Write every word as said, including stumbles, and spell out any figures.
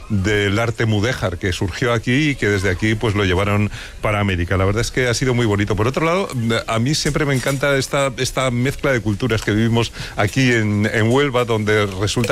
del arte mudéjar que surgió aquí y que desde aquí pues lo llevaron para América. La verdad es que ha sido muy bonito. Por otro lado, a mí siempre me encanta esta, esta mezcla de culturas que vivimos aquí en, en Huelva, donde resulta